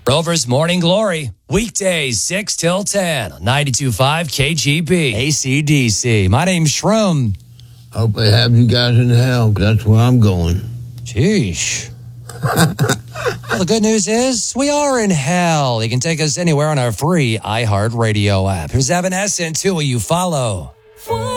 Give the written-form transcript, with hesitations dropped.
Rover's Morning Glory, weekdays 6 till 10 on 92.5 KGB. ACDC. My name's Shroom. Hope they have you guys in hell, 'cause that's where I'm going. Sheesh. Well, the good news is we are in hell. You can take us anywhere on our free iHeartRadio app. Here's Evanescence. Who will you follow?